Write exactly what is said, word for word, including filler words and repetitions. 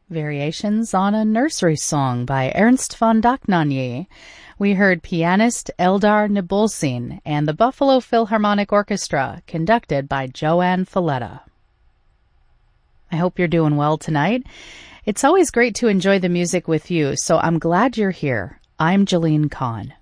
Variations on a Nursery Song by Ernst von Dohnanyi. We heard pianist Eldar Nabulsin and the Buffalo Philharmonic Orchestra, conducted by Joanne Falletta. I hope you're doing well tonight. It's always great to enjoy the music with you, so I'm glad you're here. I'm Jeline Kahn.